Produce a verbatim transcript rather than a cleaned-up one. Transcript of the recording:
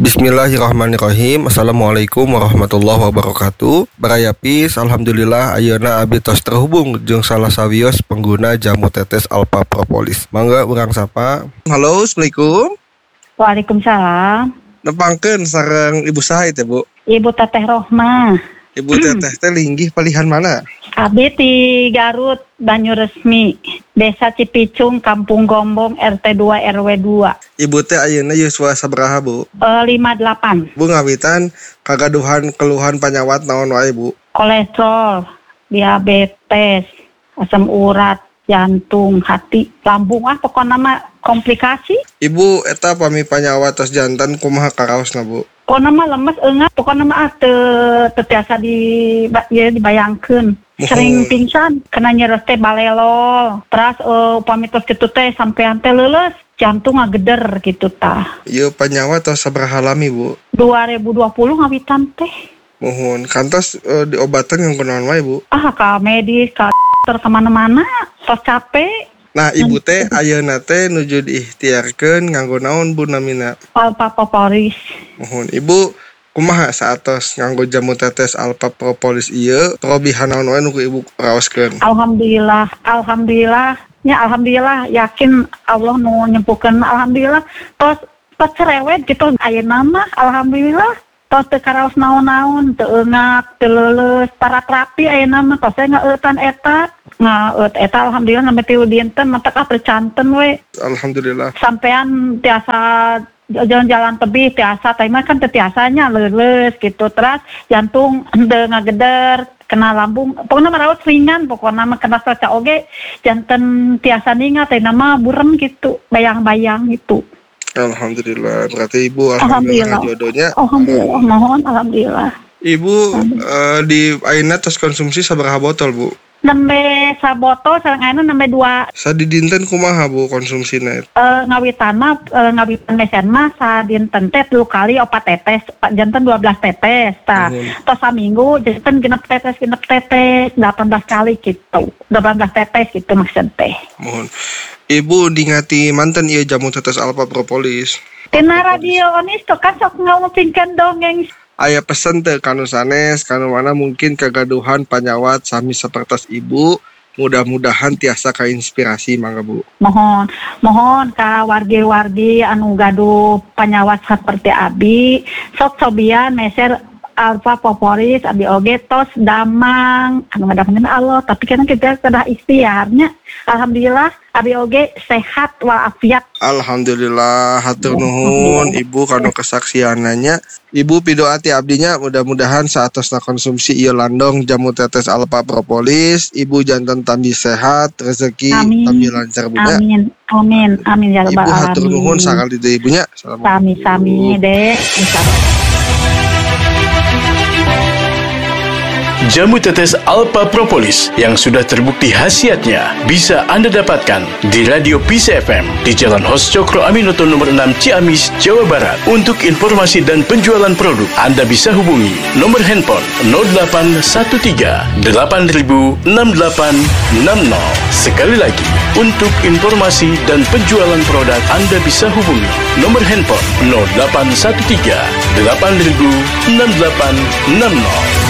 Bismillahirrahmanirrahim. Assalamualaikum warahmatullahi wabarakatuh. Barayapis, alhamdulillah ayeuna abdi tos terhubung jeung salah sawios pengguna jamu tetes Alpha Propolis. Mangga urang sapa. Halo, assalamualaikum. Waalaikumsalam. Nepangkeun sareng Ibu saha teh, Bu? Ibu Teteh Rohmah. Ibu Teteh teh linggih palihan mana? Abdi di Garut, Banyuresmi, Desa Cipicung, Kampung Gombong, R T dua R W dua. Ibu teh ayeuna yuswa sabaraha, Bu? Uh, lima puluh delapan. Bu ngawitan kagaduhan keluhan panyawat naon wae, Bu? Kolesterol, diabetes, asam urat, jantung, hati, lambung, ah pokoknya mah komplikasi. Ibu eta pami panyawat tos jantan kumaha karaosna, Bu? Pokoknya mah lemes enggak, pokoknya mah teu teu tiasa di ya dibayangkeun. Sering pingsan, kena nyeres teh balelol. Terus uh, upami tos kitu teh sampean teh leuleus, jantung ngageder gitu tah. Ieu panyawat tos sabaraha lami, Bu? dua ribu dua puluh ngawitan teh. Mohon kantos uh, diobatan yang kunaon wae, Bu? Ah, ka medis, ka dokter kemana-mana, tos capek. Nah, Ibu teh ayeuna teh nuju diikhtiarkeun nganggo naon, Bu, namina? Alpha Propolis. Mohon Ibu kumaha saatos nganggo jamu tetes Alpha Propolis ieu probihan naon wae nu Ibu raoskeun? Alhamdulillah, alhamdulillah, nya alhamdulillah yakin Allah nu nyempuhkeun, alhamdulillah. Tos tos cerewet gitu ayeuna mah alhamdulillah. Tos teu karaos naon-naon, teu eungak, teu leuleus, para terapi ayeuna mah tos ngaeutan eta. Ngaeut eta alhamdulillah sampai tilu dinten mata ka percanten we. Alhamdulillah. Sampean tiasa jalan-jalan tebih tiasa, tapi mah kan teu tiasanya leuleus gitu. Terus jantung henteu ngageder, kena lambung, pokoknya merawat ringan, pokoknya mah kena saca oge, janten tiasa ningat, teh nama burem gitu, bayang-bayang gitu. Alhamdulillah, berarti Ibu alhamdulillah, alhamdulillah jodohnya. Alhamdulillah, mohon alhamdulillah. Ibu uh, di ayeuna tos konsumsi sabaraha botol, Bu? Nembe sabotol sareng ayeuna nembe dua. Sadidinten kumaha, Bu, konsumsina? Eh uh, ngawitan mah uh, ngawitan mesen mah sadinten teh tilu kali opat tetes, janten dua belas tetes tah. Tos saminggu janten genep tetes genep tetes delapan belas kali gitu. delapan belas tetes gitu maksud teh. Mohon. Ibu dingati manten ieu jamu tetes Alpha Propolis. Tina radio onis tuh kan sok ngomongkeun dongeng. Aya pesen teh kanu sanes, kanu mana mungkin kagaduhan panyawat sami sapertos Ibu, mudah-mudahan tiasa kainspirasi mangga, Bu. Mohon, mohon ka wargi-wargi anu gaduh panyawat seperti abi, sok cobian meser Alpha Propolis, abi oge tos damang, anu ngadamkeun Allah, tapi kan kita kedah ikhtiarnya. Alhamdulillah, abi oge sehat walafiat. Alhamdulillah, hatur nuhun Ibu kanu kesaksiananya. Ibu pidoati abdinya mudah-mudahan saatosna konsumsi ieu landong jamu tetes Alpha Propolis, Ibu janten tambi sehat, rezeki tambi lancar, Bu. Amin. Amin. Amin ya rabbal alamin. Ibu hatur nuhun sakali deui Ibunya. Sami-sami deh. Insyaallah. Jamu tetes Alpha Propolis yang sudah terbukti khasiatnya bisa Anda dapatkan di Radio Peace F M di Jalan Hos Cokro Aminoto nomor enam Ciamis, Jawa Barat. Untuk informasi dan penjualan produk, Anda bisa hubungi nomor handphone nol delapan satu tiga delapan nol enam delapan enam nol. Sekali lagi, untuk informasi dan penjualan produk, Anda bisa hubungi nomor handphone nol delapan satu tiga delapan nol enam delapan enam nol.